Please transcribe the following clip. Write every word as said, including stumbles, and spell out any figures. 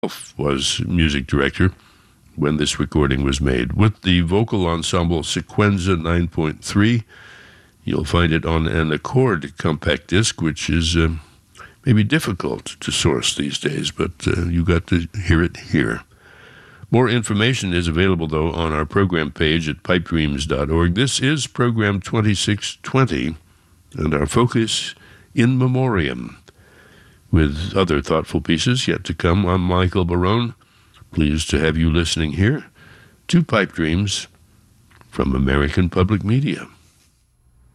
was music director when this recording was made. With the vocal ensemble Sequenza nine point three, you'll find it on an Accord compact disc, which is uh, maybe difficult to source these days, but uh, you got to hear it here. More information is available, though, on our program page at pipe dreams dot org. This is program twenty-six twenty, and our focus in memoriam. With other thoughtful pieces yet to come, I'm Michael Barone. Pleased to have you listening here to Pipe Dreams from American Public Media.